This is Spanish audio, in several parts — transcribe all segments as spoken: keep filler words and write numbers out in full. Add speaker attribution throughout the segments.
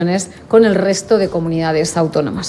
Speaker 1: con el resto de comunidades autónomas.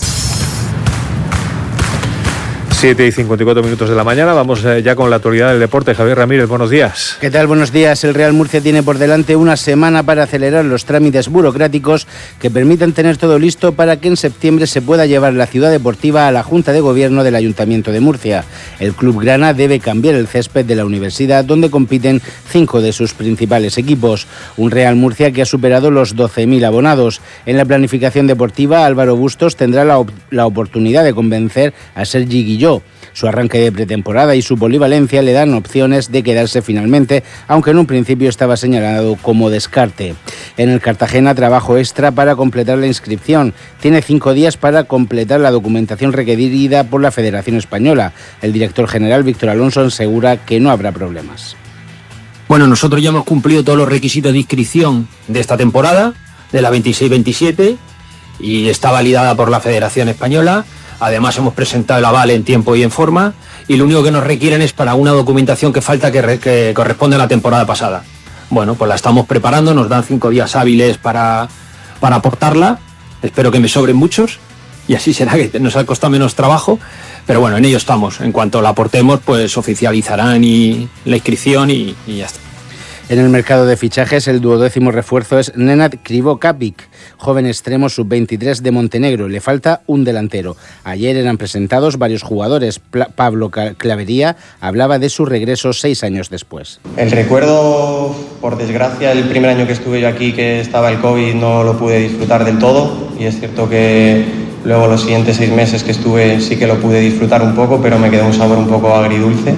Speaker 2: siete y cincuenta y cuatro minutos de la mañana, vamos ya con la actualidad del deporte. Javier Ramírez, buenos días.
Speaker 3: ¿Qué tal? Buenos días. El Real Murcia tiene por delante una semana para acelerar los trámites burocráticos que permitan tener todo listo para que en septiembre se pueda llevar la ciudad deportiva a la Junta de Gobierno del Ayuntamiento de Murcia. El Club Grana debe cambiar el césped de la universidad donde compiten cinco de sus principales equipos. Un Real Murcia que ha superado los doce mil abonados. En la planificación deportiva, Álvaro Bustos tendrá la, op- la oportunidad de convencer a Sergi Guilló. Su arranque de pretemporada y su polivalencia le dan opciones de quedarse finalmente, aunque en un principio estaba señalado como descarte. En el Cartagena, trabajo extra para completar la inscripción. Tiene cinco días para completar la documentación requerida por la Federación Española. El director general, Víctor Alonso, asegura que no habrá problemas.
Speaker 4: Bueno, nosotros ya hemos cumplido todos los requisitos de inscripción de esta temporada, de la veintiséis veintisiete, y está validada por la Federación Española. Además hemos presentado el aval en tiempo y en forma, y lo único que nos requieren es para una documentación que falta que, re, que corresponde a la temporada pasada. Bueno, pues la estamos preparando, nos dan cinco días hábiles para, para aportarla. Espero que me sobren muchos y así será que nos ha costado menos trabajo. Pero bueno, en ello estamos. En cuanto la aportemos, pues oficializarán y la inscripción y, y ya está.
Speaker 3: En el mercado de fichajes, el duodécimo refuerzo es Nenad Krivokapic, joven extremo sub veintitrés de Montenegro. Le falta un delantero. Ayer eran presentados varios jugadores. Pla- Pablo Clavería hablaba de su regreso seis años después.
Speaker 5: El recuerdo, por desgracia, el primer año que estuve yo aquí, que estaba el COVID, no lo pude disfrutar del todo. Y es cierto que luego los siguientes seis meses que estuve sí que lo pude disfrutar un poco, pero me quedó un sabor un poco agridulce.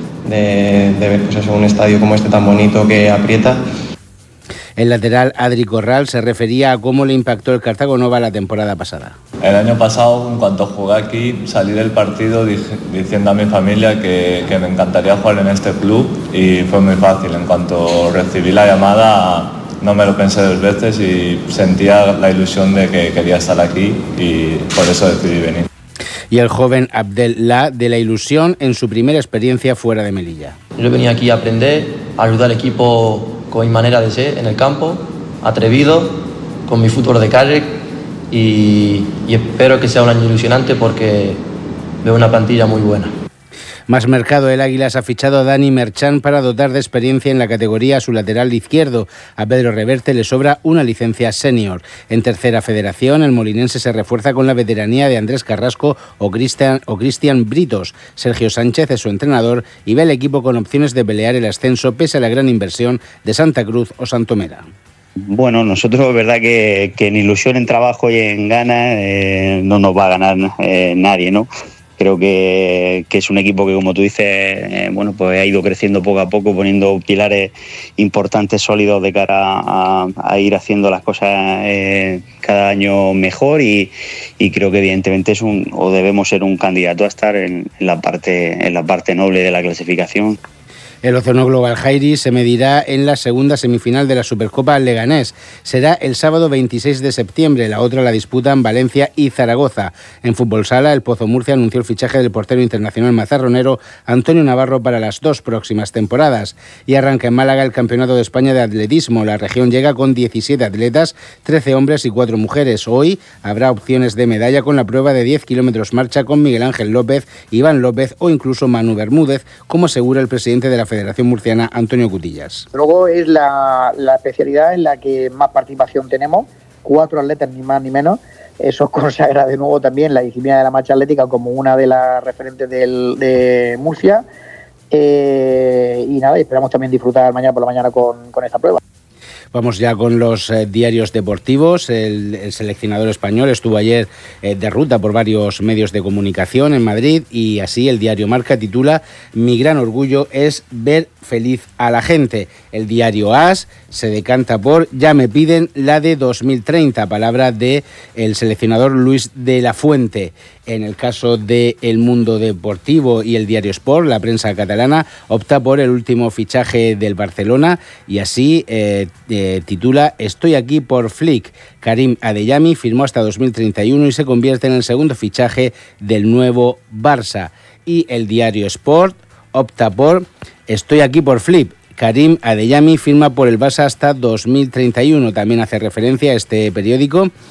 Speaker 5: De, de ver pues eso, un estadio como este tan bonito que aprieta.
Speaker 3: El lateral Adri Corral se refería a cómo le impactó el Cartago Nova la temporada pasada.
Speaker 6: El año pasado, en cuanto jugué aquí, salí del partido dije, diciendo a mi familia que, que me encantaría jugar en este club, y fue muy fácil. En cuanto recibí la llamada, no me lo pensé dos veces y sentía la ilusión de que quería estar aquí, y por eso decidí venir.
Speaker 3: Y el joven Abdel La, de la ilusión en su primera experiencia fuera de Melilla.
Speaker 7: Yo venía aquí a aprender, a ayudar al equipo con mi manera de ser en el campo, atrevido, con mi fútbol de calle, y, y espero que sea un año ilusionante porque veo una plantilla muy buena.
Speaker 3: Más mercado, el Águilas ha fichado a Dani Merchan para dotar de experiencia en la categoría a su lateral izquierdo. A Pedro Reverte le sobra una licencia senior. En tercera federación, el molinense se refuerza con la veteranía de Andrés Carrasco o Cristian o Cristian Britos. Sergio Sánchez es su entrenador y ve al equipo con opciones de pelear el ascenso pese a la gran inversión de Santa Cruz o Santomera.
Speaker 8: Bueno, nosotros es verdad que, que en ilusión, en trabajo y en ganas eh, no nos va a ganar eh, nadie, ¿no? Creo que, que es un equipo que, como tú dices, eh, bueno, pues ha ido creciendo poco a poco, poniendo pilares importantes, sólidos de cara a, a ir haciendo las cosas eh, cada año mejor, y, y creo que evidentemente es un, o debemos ser un candidato a estar en, en la parte, en la parte noble de la clasificación.
Speaker 3: El Ozono Global Jairi se medirá en la segunda semifinal de la Supercopa Leganés. Será el sábado veintiséis de septiembre. La otra la disputan Valencia y Zaragoza. En Fútbol Sala, el Pozo Murcia anunció el fichaje del portero internacional mazarronero Antonio Navarro para las dos próximas temporadas. Y arranca en Málaga el Campeonato de España de Atletismo. La región llega con diecisiete atletas, trece hombres y cuatro mujeres. Hoy habrá opciones de medalla con la prueba de diez kilómetros marcha con Miguel Ángel López, Iván López o incluso Manu Bermúdez, como asegura el presidente de la Federación Murciana, Antonio Cutillas.
Speaker 9: Luego es la, la especialidad en la que más participación tenemos, cuatro atletas ni más ni menos. Eso consagra de nuevo también la disciplina de la marcha atlética como una de las referentes del, de Murcia. Eh, y nada, esperamos también disfrutar mañana por la mañana con, con esta prueba.
Speaker 3: Vamos ya con los eh, diarios deportivos. El, el seleccionador español estuvo ayer eh, de ruta por varios medios de comunicación en Madrid, y así el diario Marca titula: "Mi gran orgullo es ver feliz a la gente". El diario AS se decanta por "Ya me piden la de dos mil treinta", palabra de el seleccionador Luis de la Fuente. En el caso de El Mundo Deportivo y el diario Sport, la prensa catalana opta por el último fichaje del Barcelona, y así eh, eh, titula: "Estoy aquí por Flick". Karim Adeyemi firmó hasta dos mil treinta y uno y se convierte en el segundo fichaje del nuevo Barça. Y el diario Sport opta por "Estoy aquí por Flip". Karim Adeyemi firma por el Barça hasta dos mil treinta y uno. También hace referencia a este periódico